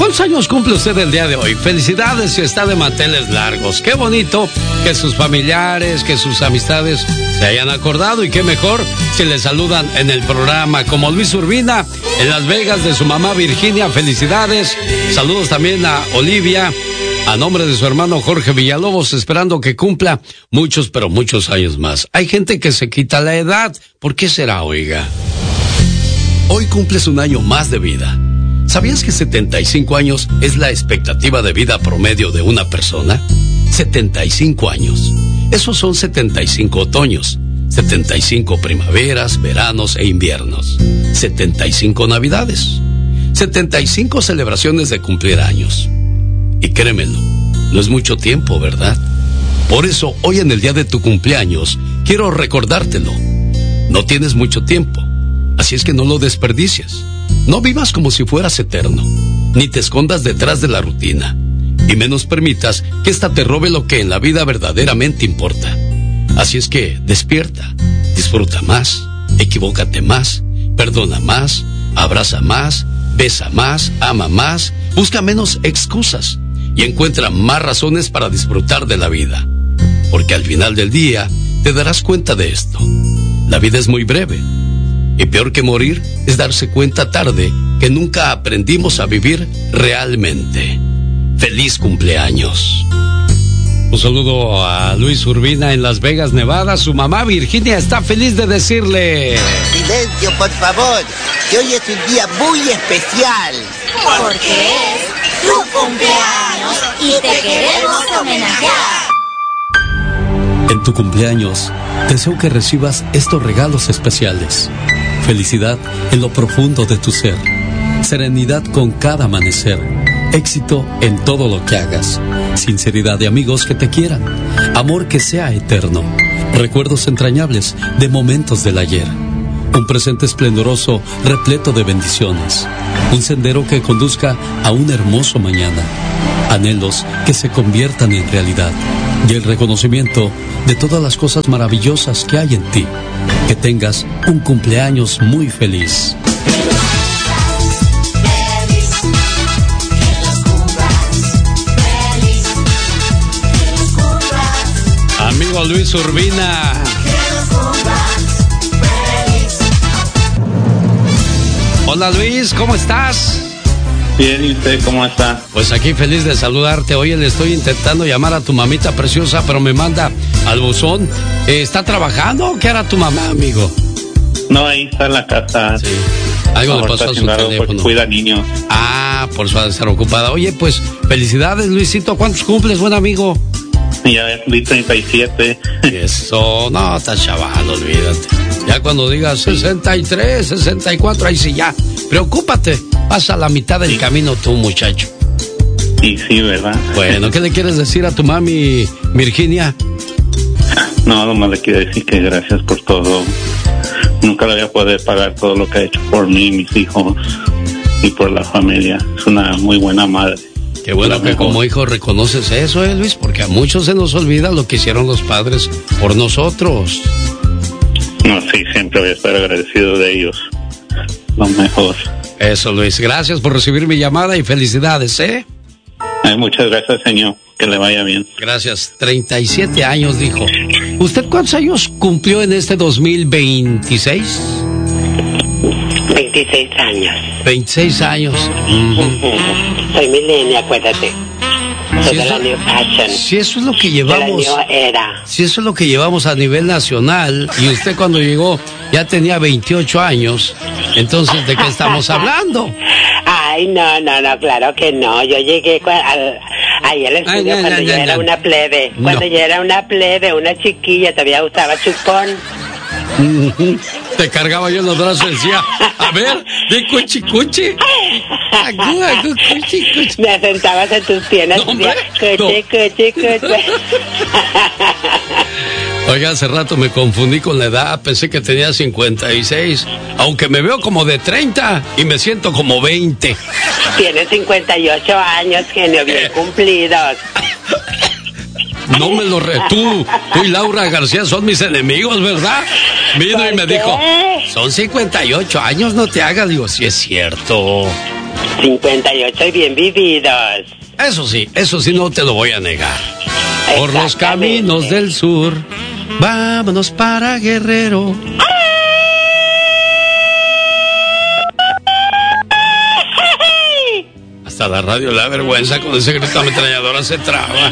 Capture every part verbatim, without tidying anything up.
¿Cuántos años cumple usted el día de hoy? Felicidades si está de manteles largos. Qué bonito que sus familiares, que sus amistades se hayan acordado, y qué mejor si le saludan en el programa, como Luis Urbina en Las Vegas, de su mamá Virginia. Felicidades. Saludos también a Olivia, a nombre de su hermano Jorge Villalobos, esperando que cumpla muchos, pero muchos años más. Hay gente que se quita la edad. ¿Por qué será, oiga? Hoy cumples un año más de vida. ¿Sabías que setenta y cinco años es la expectativa de vida promedio de una persona? setenta y cinco años. Esos son setenta y cinco otoños, setenta y cinco primaveras, veranos e inviernos, setenta y cinco navidades, setenta y cinco celebraciones de cumplir años. Y créemelo, no es mucho tiempo, ¿verdad? Por eso, hoy en el día de tu cumpleaños, quiero recordártelo. No tienes mucho tiempo, así es que no lo desperdicies. No vivas como si fueras eterno, ni te escondas detrás de la rutina, y menos permitas que ésta te robe lo que en la vida verdaderamente importa. Así es que despierta, disfruta más, equivócate más, perdona más, abraza más, besa más, ama más, busca menos excusas y encuentra más razones para disfrutar de la vida. Porque al final del día te darás cuenta de esto: la vida es muy breve. Y peor que morir es darse cuenta tarde que nunca aprendimos a vivir realmente. ¡Feliz cumpleaños! Un saludo a Luis Urbina en Las Vegas, Nevada. Su mamá Virginia está feliz de decirle... Silencio, por favor, que hoy es un día muy especial. Porque es tu cumpleaños y te queremos homenajear. En tu cumpleaños, deseo que recibas estos regalos especiales. Felicidad en lo profundo de tu ser. Serenidad con cada amanecer. Éxito en todo lo que hagas. Sinceridad de amigos que te quieran. Amor que sea eterno. Recuerdos entrañables de momentos del ayer. Un presente esplendoroso repleto de bendiciones. Un sendero que conduzca a un hermoso mañana. Anhelos que se conviertan en realidad. Y el reconocimiento de todas las cosas maravillosas que hay en ti. Que tengas un cumpleaños muy feliz. Amigo Luis Urbina. Hola Luis, ¿cómo estás? Bien, ¿y usted cómo está? Pues aquí feliz de saludarte. Oye, le estoy intentando llamar a tu mamita preciosa, pero me manda al buzón. Eh, ¿Está trabajando o qué hará tu mamá, amigo? No, ahí está en la casa. Sí. Algo le pasó a su teléfono. Cuida niños. Ah, por eso ha de estar ocupada. Oye, pues felicidades, Luisito. ¿Cuántos cumples, buen amigo? Ya cumplí treinta y siete. Eso, no, estás chaval, olvídate. Ya cuando digas sesenta y tres, sesenta y cuatro, ahí sí ya. Preocúpate, pasa la mitad del camino tú, muchacho. Sí, sí, ¿verdad? Bueno, ¿qué le quieres decir a tu mami, Virginia? No, nomás le quiero decir que gracias por todo. Nunca le voy a poder pagar todo lo que ha hecho por mí, mis hijos y por la familia. Es una muy buena madre. Qué bueno que como hijo reconoces eso, eh, Luis, porque a muchos se nos olvida lo que hicieron los padres por nosotros. No, sí, siempre voy a estar agradecido de ellos. Lo mejor. Eso, Luis. Gracias por recibir mi llamada y felicidades, ¿eh? Ay, muchas gracias, señor. Que le vaya bien. Gracias. treinta y siete años, dijo. ¿Usted cuántos años cumplió en este dos mil veintiséis? veintiséis años. veintiséis años. Uh-huh. Soy milenia, acuérdate. Soy Si de eso, la New Fashion. si eso es lo que llevamos. De la New Era. Si eso es lo que llevamos a nivel nacional, y usted cuando llegó ya tenía veintiocho años, entonces ¿de qué estamos hablando? Ay, no, no, no, claro que no. Yo llegué cu- al, ahí al estudio Ay, no, cuando no, yo no, era no. una plebe. No. Cuando yo era una plebe, una chiquilla, todavía usaba chupón. Te cargaba yo en los brazos y decía, a ver, de cuchi cuchi. Agu, agu, cuchi, cuchi. Me sentabas en tus piernas No, y decía, hombre, cuchi, cuchi, cuchi. Oiga, hace rato me confundí con la edad, pensé que tenía cincuenta y seis, aunque me veo como de treinta y me siento como veinte. Tienes cincuenta y ocho años, genio, bien cumplidos. No me lo re... Tú, tú y Laura García son mis enemigos, ¿verdad? Vino y me ¿Por qué? dijo, son cincuenta y ocho años, no te hagas. Digo, sí es cierto. cincuenta y ocho y bien vividos. Eso sí, eso sí no te lo voy a negar. Por los caminos del sur, vámonos para Guerrero. Hasta la radio le da vergüenza con ese grito ametralladora se traba.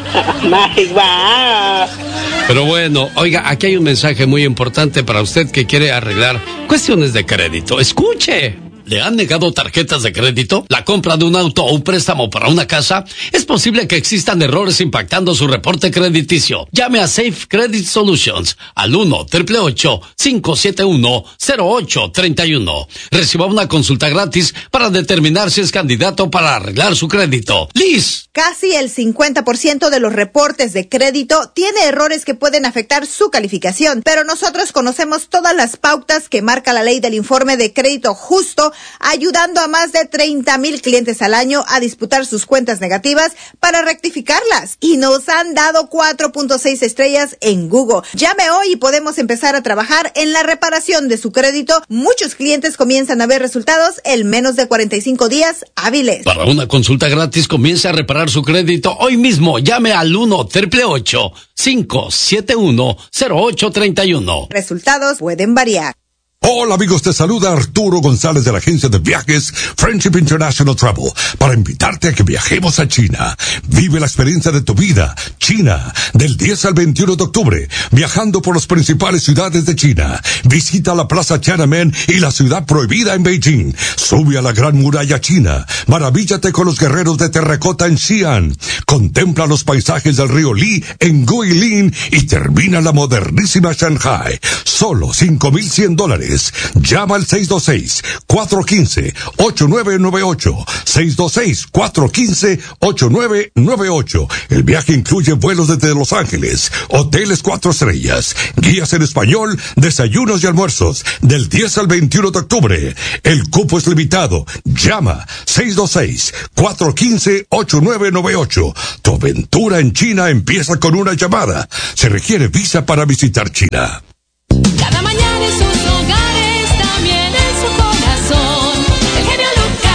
Pero bueno, oiga, aquí hay un mensaje muy importante para usted que quiere arreglar cuestiones de crédito. Escuche. ¿Le han negado tarjetas de crédito? ¿La compra de un auto o un préstamo para una casa? Es posible que existan errores impactando su reporte crediticio. Llame a Safe Credit Solutions al uno, ocho ocho ocho, cinco siete uno, cero ocho tres uno. Reciba una consulta gratis para determinar si es candidato para arreglar su crédito. Liz. Casi el cincuenta por ciento de los reportes de crédito tiene errores que pueden afectar su calificación, pero nosotros conocemos todas las pautas que marca la ley del informe de crédito justo, ayudando a más de treinta mil clientes al año a disputar sus cuentas negativas para rectificarlas. Y nos han dado cuatro punto seis estrellas en Google. Llame hoy y podemos empezar a trabajar en la reparación de su crédito. Muchos clientes comienzan a ver resultados en menos de cuarenta y cinco días hábiles. Para una consulta gratis, comience a reparar su crédito hoy mismo. Llame al uno, ocho ocho ocho, cinco siete uno, cero ocho tres uno. Resultados pueden variar. Hola amigos, te saluda Arturo González de la agencia de viajes Friendship International Travel para invitarte a que viajemos a China. Vive la experiencia de tu vida. China, del diez al veintiuno de octubre, viajando por las principales ciudades de China. Visita la Plaza Tiananmen y la ciudad prohibida en Beijing. Sube a la Gran Muralla China. Maravíllate con los guerreros de terracota en Xi'an. Contempla los paisajes del río Li en Guilin y termina la modernísima Shanghai. Solo cinco mil cien dólares. Llama al seis dos seis, cuatro uno cinco, ocho nueve nueve ocho. seis dos seis, cuatro uno cinco, ocho nueve nueve ocho. El viaje incluye vuelos desde Los Ángeles, hoteles cuatro estrellas, guías en español, desayunos y almuerzos, del diez al veintiuno de octubre. El cupo es limitado. Llama seis dos seis, cuatro uno cinco, ocho nueve nueve ocho. Tu aventura en China empieza con una llamada. Se requiere visa para visitar China. Cada mañana en sus hogares, también en su corazón, el genio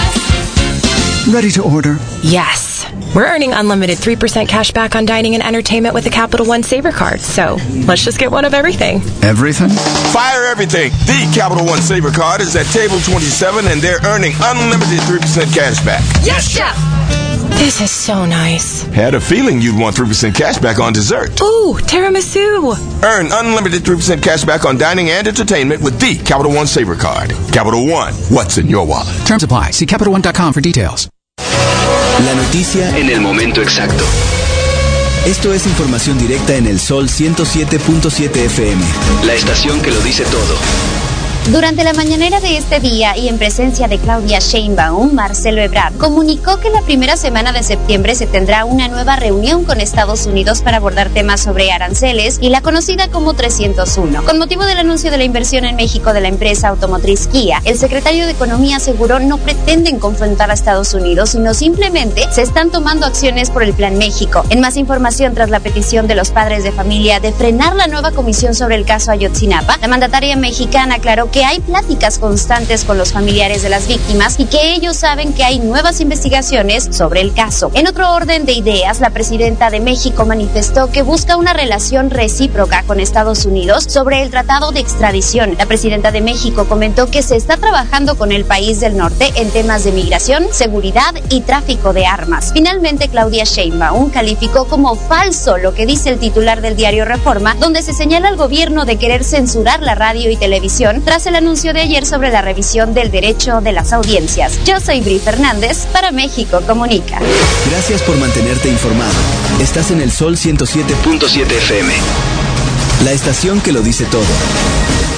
Lucas. Ready to order? Yes. We're earning unlimited three percent cash back on dining and entertainment with the Capital One Saver Card, so let's just get one of everything. Everything? Fire everything. The Capital One Saver Card is at table twenty-seven and they're earning unlimited three percent cash back. Yes, Chef! This is so nice. Had a feeling you'd want three percent cash back on dessert. Ooh, tiramisu. Earn unlimited three percent cash back on dining and entertainment with the Capital One Saver Card. Capital One, what's in your wallet? Terms apply. See Capital One dot com for details. La noticia en el momento exacto. Esto es información directa en el Sol ciento siete punto siete F M. La estación que lo dice todo. Durante la mañanera de este día y en presencia de Claudia Sheinbaum, Marcelo Ebrard comunicó que la primera semana de septiembre se tendrá una nueva reunión con Estados Unidos para abordar temas sobre aranceles y la conocida como trescientos uno. Con motivo del anuncio de la inversión en México de la empresa automotriz Kia, el secretario de Economía aseguró no pretenden confrontar a Estados Unidos, sino simplemente se están tomando acciones por el Plan México. En más información, tras la petición de los padres de familia de frenar la nueva comisión sobre el caso Ayotzinapa, la mandataria mexicana aclaró que hay pláticas constantes con los familiares de las víctimas y que ellos saben que hay nuevas investigaciones sobre el caso. En otro orden de ideas, la presidenta de México manifestó que busca una relación recíproca con Estados Unidos sobre el tratado de extradición. La presidenta de México comentó que se está trabajando con el país del norte en temas de migración, seguridad y tráfico de armas. Finalmente, Claudia Sheinbaum calificó como falso lo que dice el titular del diario Reforma, donde se señala al gobierno de querer censurar la radio y televisión tras el anuncio de ayer sobre la revisión del derecho de las audiencias. Yo soy Bri Fernández para México Comunica. Gracias por mantenerte informado. Estás en el Sol ciento siete punto siete F M. La estación que lo dice todo.